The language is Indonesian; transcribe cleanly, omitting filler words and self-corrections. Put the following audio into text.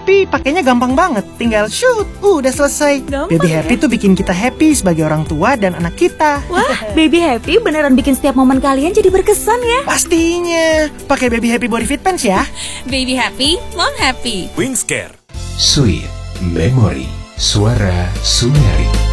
Happy pakainya gampang banget, tinggal shoot, udah selesai. Gampang Baby ya? Happy tuh bikin kita happy sebagai orang tua dan anak kita. Wah, Baby Happy beneran bikin setiap momen kalian jadi berkesan ya. Pastinya, pakai Baby Happy Body Fit Pants ya. Baby happy, mom happy. Wings Care. Sweet Memory, Suara Sumeri.